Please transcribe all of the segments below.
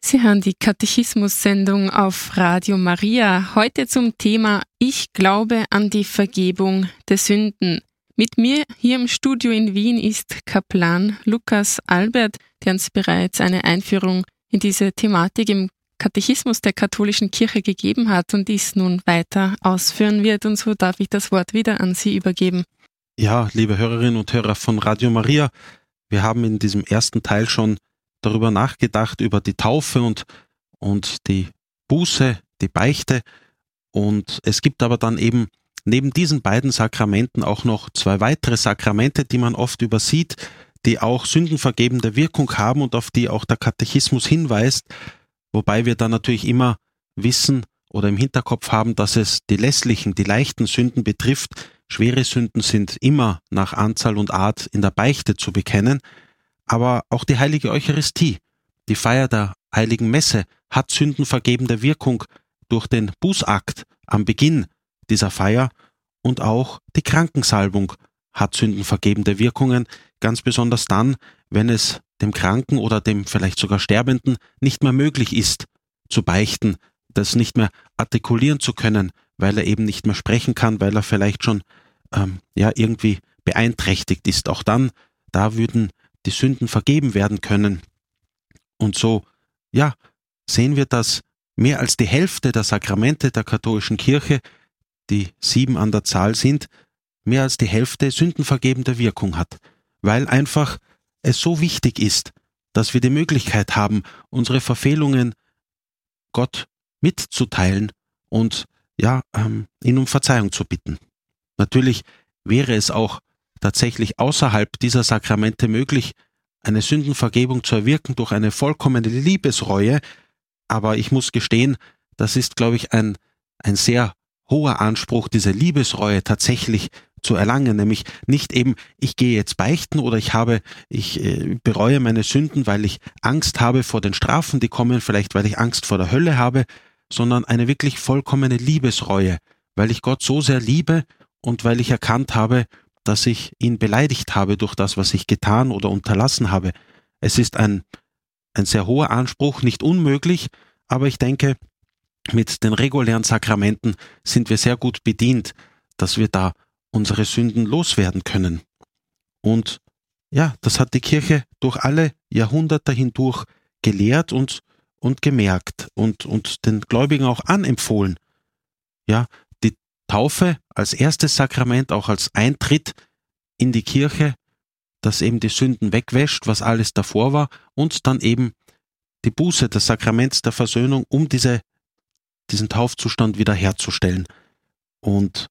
Sie hören die Katechismus-Sendung auf Radio Maria. Heute zum Thema Ich glaube an die Vergebung der Sünden. Mit mir hier im Studio in Wien ist Kaplan Lukas Albert, der uns bereits eine Einführung in diese Thematik im Katechismus der katholischen Kirche gegeben hat und dies nun weiter ausführen wird. Und so darf ich das Wort wieder an Sie übergeben. Ja, liebe Hörerinnen und Hörer von Radio Maria, wir haben in diesem ersten Teil schon darüber nachgedacht, über die Taufe und die Buße, die Beichte. Und es gibt aber dann eben neben diesen beiden Sakramenten auch noch zwei weitere Sakramente, die man oft übersieht, die auch sündenvergebende Wirkung haben und auf die auch der Katechismus hinweist, wobei wir dann natürlich immer wissen oder im Hinterkopf haben, dass es die lässlichen, die leichten Sünden betrifft. Schwere Sünden sind immer nach Anzahl und Art in der Beichte zu bekennen. Aber auch die heilige Eucharistie, die Feier der heiligen Messe, hat sündenvergebende Wirkung durch den Bußakt am Beginn dieser Feier und auch die Krankensalbung hat sündenvergebende Wirkungen, ganz besonders dann, wenn es dem Kranken oder dem vielleicht sogar Sterbenden nicht mehr möglich ist, zu beichten, das nicht mehr artikulieren zu können, weil er eben nicht mehr sprechen kann, weil er vielleicht schon irgendwie beeinträchtigt ist. Auch dann, da würden die Sünden vergeben werden können. Und so, sehen wir, dass mehr als die Hälfte der Sakramente der katholischen Kirche, die 7 an der Zahl sind, mehr als die Hälfte sündenvergebende Wirkung hat, weil einfach es so wichtig ist, dass wir die Möglichkeit haben, unsere Verfehlungen Gott mitzuteilen und ihn um Verzeihung zu bitten. Natürlich wäre es auch tatsächlich außerhalb dieser Sakramente möglich, eine Sündenvergebung zu erwirken durch eine vollkommene Liebesreue, aber ich muss gestehen, das ist, glaube ich, ein sehr hoher Anspruch, diese Liebesreue tatsächlich zu erlangen, nämlich nicht eben, ich gehe jetzt beichten oder ich bereue meine Sünden, weil ich Angst habe vor den Strafen, die kommen, vielleicht weil ich Angst vor der Hölle habe, sondern eine wirklich vollkommene Liebesreue, weil ich Gott so sehr liebe und weil ich erkannt habe, dass ich ihn beleidigt habe durch das, was ich getan oder unterlassen habe. Es ist ein sehr hoher Anspruch, nicht unmöglich, aber ich denke, mit den regulären Sakramenten sind wir sehr gut bedient, dass wir da unsere Sünden loswerden können. Und das hat die Kirche durch alle Jahrhunderte hindurch gelehrt und gemerkt und den Gläubigen auch anempfohlen. Ja, die Taufe als erstes Sakrament, auch als Eintritt in die Kirche, das eben die Sünden wegwäscht, was alles davor war, und dann eben die Buße, das Sakrament der Versöhnung, um diesen Taufzustand wiederherzustellen. Und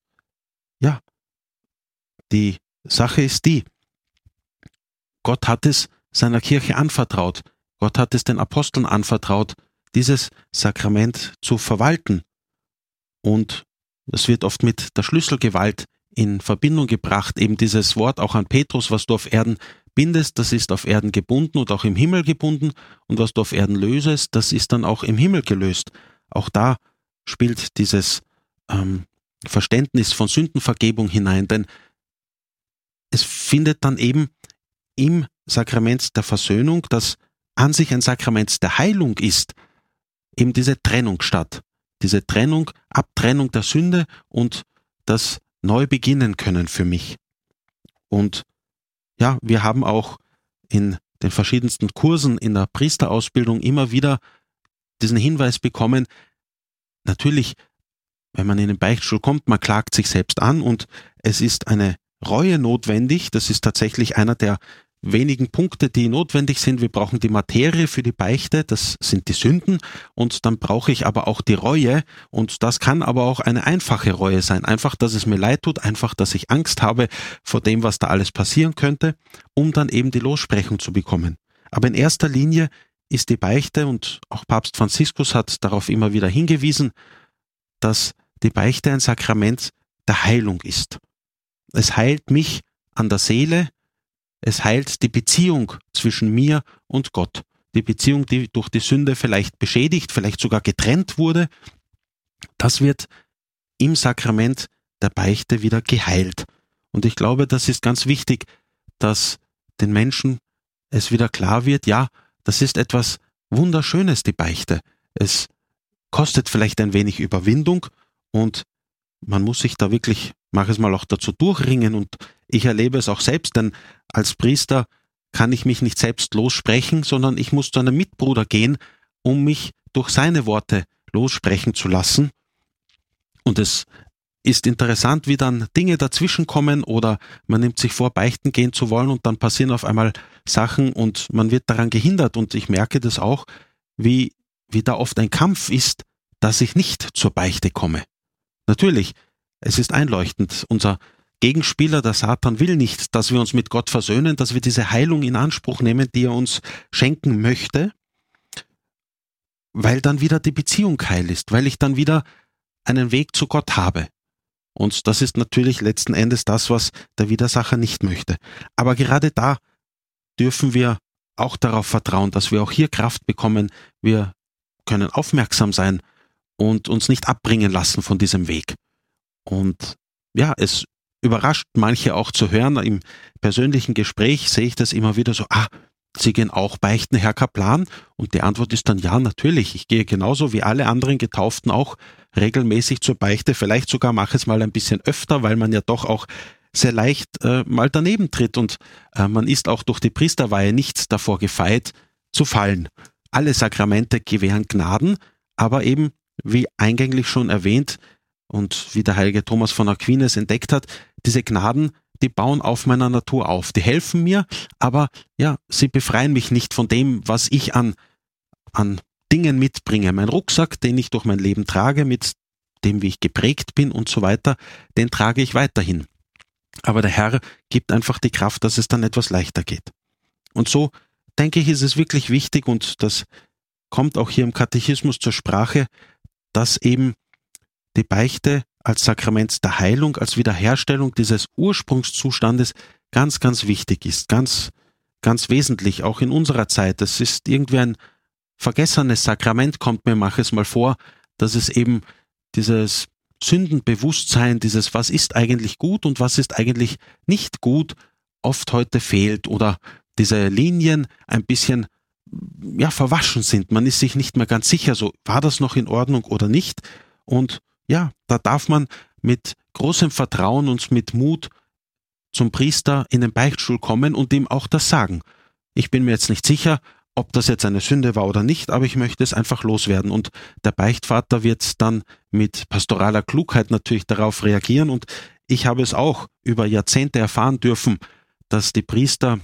die Sache ist die, Gott hat es seiner Kirche anvertraut, Gott hat es den Aposteln anvertraut, dieses Sakrament zu verwalten. Und das wird oft mit der Schlüsselgewalt in Verbindung gebracht, eben dieses Wort auch an Petrus, was du auf Erden bindest, das ist auf Erden gebunden und auch im Himmel gebunden, und was du auf Erden lösest, das ist dann auch im Himmel gelöst. Auch da spielt dieses Verständnis von Sündenvergebung hinein, denn es findet dann eben im Sakrament der Versöhnung, das an sich ein Sakrament der Heilung ist, eben diese Trennung statt. Diese Trennung, Abtrennung der Sünde und das neu beginnen können für mich. Und wir haben auch in den verschiedensten Kursen in der Priesterausbildung immer wieder diesen Hinweis bekommen, natürlich, wenn man in den Beichtstuhl kommt, man klagt sich selbst an und es ist eine Reue notwendig, das ist tatsächlich einer der wenigen Punkte, die notwendig sind. Wir brauchen die Materie für die Beichte, das sind die Sünden, und dann brauche ich aber auch die Reue, und das kann aber auch eine einfache Reue sein. Einfach, dass es mir leid tut, einfach, dass ich Angst habe vor dem, was da alles passieren könnte, um dann eben die Lossprechung zu bekommen. Aber in erster Linie ist die Beichte, und auch Papst Franziskus hat darauf immer wieder hingewiesen, dass die Beichte ein Sakrament der Heilung ist. Es heilt mich an der Seele, es heilt die Beziehung zwischen mir und Gott. Die Beziehung, die durch die Sünde vielleicht beschädigt, vielleicht sogar getrennt wurde, das wird im Sakrament der Beichte wieder geheilt. Und ich glaube, das ist ganz wichtig, dass den Menschen es wieder klar wird, ja, das ist etwas Wunderschönes, die Beichte. Es kostet vielleicht ein wenig Überwindung und man muss sich da wirklich manches Mal auch dazu durchringen und ich erlebe es auch selbst, denn als Priester kann ich mich nicht selbst lossprechen, sondern ich muss zu einem Mitbruder gehen, um mich durch seine Worte lossprechen zu lassen. Und es ist interessant, wie dann Dinge dazwischenkommen oder man nimmt sich vor, beichten gehen zu wollen und dann passieren auf einmal Sachen und man wird daran gehindert und ich merke das auch, wie da oft ein Kampf ist, dass ich nicht zur Beichte komme. Natürlich, es ist einleuchtend, unser Gegenspieler, der Satan, will nicht, dass wir uns mit Gott versöhnen, dass wir diese Heilung in Anspruch nehmen, die er uns schenken möchte, weil dann wieder die Beziehung heil ist, weil ich dann wieder einen Weg zu Gott habe. Und das ist natürlich letzten Endes das, was der Widersacher nicht möchte. Aber gerade da dürfen wir auch darauf vertrauen, dass wir auch hier Kraft bekommen. Wir können aufmerksam sein und uns nicht abbringen lassen von diesem Weg. Und ja, es überrascht manche auch zu hören, im persönlichen Gespräch sehe ich das immer wieder so, Sie gehen auch beichten, Herr Kaplan? Und die Antwort ist dann ja, natürlich. Ich gehe genauso wie alle anderen Getauften auch regelmäßig zur Beichte. Vielleicht sogar mache es mal ein bisschen öfter, weil man ja doch auch sehr leicht mal daneben tritt und man ist auch durch die Priesterweihe nicht davor gefeit zu fallen. Alle Sakramente gewähren Gnaden, aber eben, wie eingänglich schon erwähnt und wie der heilige Thomas von Aquin es entdeckt hat, diese Gnaden, die bauen auf meiner Natur auf. Die helfen mir, aber ja, sie befreien mich nicht von dem, was ich an Dingen mitbringe. Mein Rucksack, den ich durch mein Leben trage, mit dem, wie ich geprägt bin und so weiter, den trage ich weiterhin. Aber der Herr gibt einfach die Kraft, dass es dann etwas leichter geht. Und so, denke ich, ist es wirklich wichtig, und das kommt auch hier im Katechismus zur Sprache, dass eben die Beichte als Sakrament der Heilung, als Wiederherstellung dieses Ursprungszustandes ganz, ganz wichtig ist, ganz, ganz wesentlich, auch in unserer Zeit. Es ist irgendwie ein vergessenes Sakrament, kommt mir manches Mal vor, dass es eben dieses Sündenbewusstsein, dieses was ist eigentlich gut und was ist eigentlich nicht gut, oft heute fehlt oder diese Linien ein bisschen verwaschen sind. Man ist sich nicht mehr ganz sicher, so war das noch in Ordnung oder nicht, und ja, da darf man mit großem Vertrauen und mit Mut zum Priester in den Beichtstuhl kommen und ihm auch das sagen. Ich bin mir jetzt nicht sicher, ob das jetzt eine Sünde war oder nicht, aber ich möchte es einfach loswerden. Und der Beichtvater wird dann mit pastoraler Klugheit natürlich darauf reagieren. Und ich habe es auch über Jahrzehnte erfahren dürfen, dass die Priester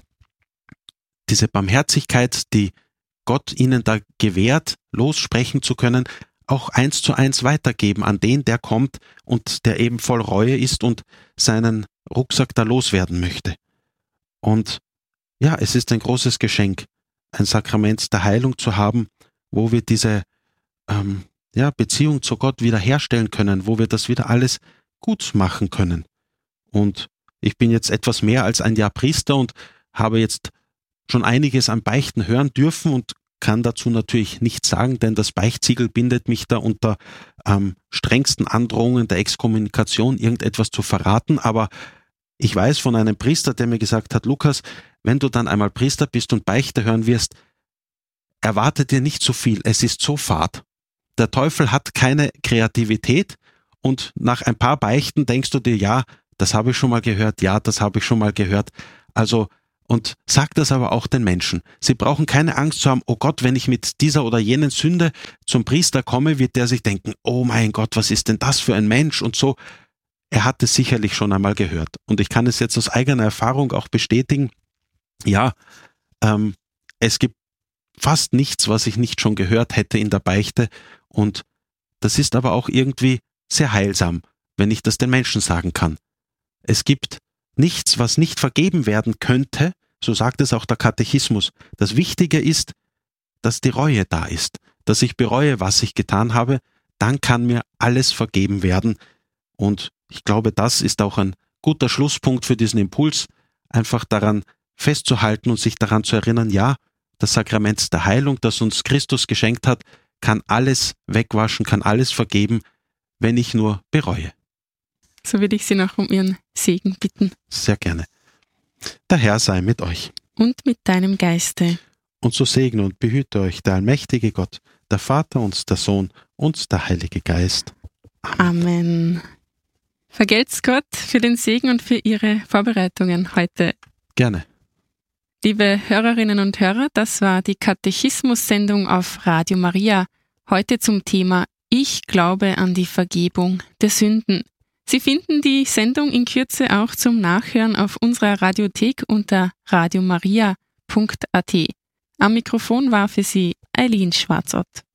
diese Barmherzigkeit, die Gott ihnen da gewährt, lossprechen zu können, auch 1:1 weitergeben an den, der kommt und der eben voll Reue ist und seinen Rucksack da loswerden möchte. Und ja, es ist ein großes Geschenk, ein Sakrament der Heilung zu haben, wo wir diese Beziehung zu Gott wiederherstellen können, wo wir das wieder alles gut machen können. Und ich bin jetzt etwas mehr als ein Jahr Priester und habe jetzt schon einiges an Beichten hören dürfen und kann dazu natürlich nichts sagen, denn das Beichtsiegel bindet mich da unter strengsten Androhungen der Exkommunikation, irgendetwas zu verraten. Aber ich weiß von einem Priester, der mir gesagt hat, Lukas, wenn du dann einmal Priester bist und Beichte hören wirst, erwarte dir nicht so viel, es ist so fad. Der Teufel hat keine Kreativität und nach ein paar Beichten denkst du dir, ja, das habe ich schon mal gehört, ja, das habe ich schon mal gehört. Also, und sag das aber auch den Menschen. Sie brauchen keine Angst zu haben, oh Gott, wenn ich mit dieser oder jenen Sünde zum Priester komme, wird der sich denken, oh mein Gott, was ist denn das für ein Mensch und so. Er hat es sicherlich schon einmal gehört. Und ich kann es jetzt aus eigener Erfahrung auch bestätigen. Ja, es gibt fast nichts, was ich nicht schon gehört hätte in der Beichte. Und das ist aber auch irgendwie sehr heilsam, wenn ich das den Menschen sagen kann. Es gibt nichts, was nicht vergeben werden könnte, so sagt es auch der Katechismus. Das Wichtige ist, dass die Reue da ist, dass ich bereue, was ich getan habe, dann kann mir alles vergeben werden. Und ich glaube, das ist auch ein guter Schlusspunkt für diesen Impuls, einfach daran festzuhalten und sich daran zu erinnern, ja, das Sakrament der Heilung, das uns Christus geschenkt hat, kann alles wegwaschen, kann alles vergeben, wenn ich nur bereue. So würde ich Sie noch um Ihren Segen bitten. Sehr gerne. Der Herr sei mit euch. Und mit deinem Geiste. Und so segne und behüte euch der allmächtige Gott, der Vater und der Sohn und der Heilige Geist. Amen. Vergelt's Gott für den Segen und für Ihre Vorbereitungen heute. Gerne. Liebe Hörerinnen und Hörer, das war die Katechismus-Sendung auf Radio Maria. Heute zum Thema Ich glaube an die Vergebung der Sünden. Sie finden die Sendung in Kürze auch zum Nachhören auf unserer Radiothek unter radiomaria.at. Am Mikrofon war für Sie Eileen Schwarzott.